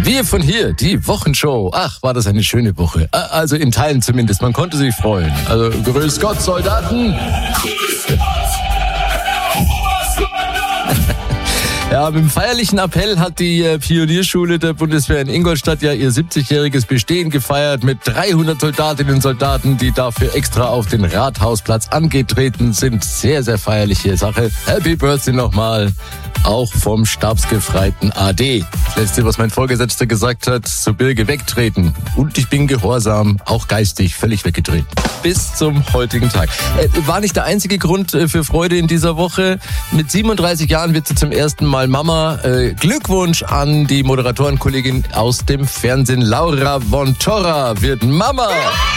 Wir von hier, die Wochenshow. Ach, war das eine schöne Woche. Also in Teilen zumindest, man konnte sich freuen. Also grüß Gott, Soldaten. Ja, mit dem feierlichen Appell hat die Pionierschule der Bundeswehr in Ingolstadt ja ihr 70-jähriges Bestehen gefeiert mit 300 Soldatinnen und Soldaten, die dafür extra auf den Rathausplatz angetreten sind. Sehr, sehr feierliche Sache. Happy Birthday nochmal, auch vom stabsgefreiten AD. Das Letzte, was mein Vorgesetzter gesagt hat, so Birge wegtreten. Und ich bin gehorsam, auch geistig, völlig weggetreten. Bis zum heutigen Tag. War nicht der einzige Grund für Freude in dieser Woche. Mit 37 Jahren wird sie zum ersten Mal Mama. Glückwunsch an die Moderatorenkollegin aus dem Fernsehen. Laura von Torra wird Mama.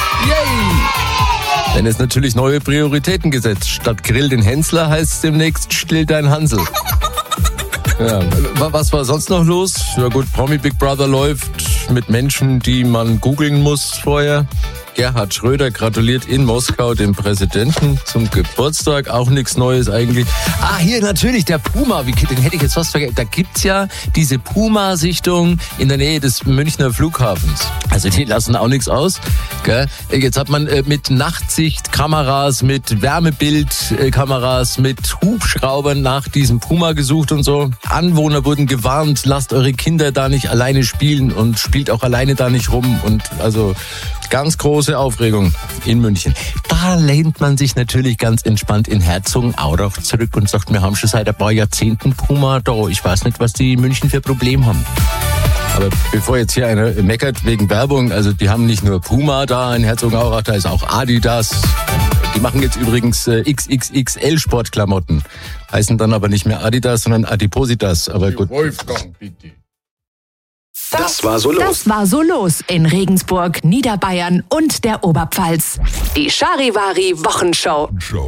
Yay! Denn es natürlich neue Prioritäten gesetzt. Statt Grill den Hensler heißt es demnächst Still dein Hansel. Ja, was war sonst noch los? Ja gut, Promi Big Brother läuft mit Menschen, die man googeln muss vorher. Gerhard Schröder gratuliert in Moskau dem Präsidenten zum Geburtstag. Auch nichts Neues eigentlich. Hier natürlich der Puma. Den hätte ich jetzt fast vergessen. Da gibt's ja diese Puma-Sichtung in der Nähe des Münchner Flughafens. Also die lassen auch nichts aus. Gell? Jetzt hat man mit Nachtsichtkameras, mit Wärmebildkameras, mit Hubschraubern nach diesem Puma gesucht und so. Anwohner wurden gewarnt, lasst eure Kinder da nicht alleine spielen und spielt auch alleine da nicht rum. Und also ganz große Aufregung in München. Da lehnt man sich natürlich ganz entspannt in Herzogenaurach zurück und sagt, wir haben schon seit ein paar Jahrzehnten Puma da. Ich weiß nicht, was die in München für Probleme haben. Aber bevor jetzt hier einer meckert wegen Werbung, also die haben nicht nur Puma da in Herzogenaurach, da ist auch Adidas. Die machen jetzt übrigens XXXL Sportklamotten. Heißen dann aber nicht mehr Adidas, sondern Adipositas. Aber gut. Wolfgang, bitte. Das war so los. Das war so los in Regensburg, Niederbayern und der Oberpfalz. Die Charivari Wochenshow.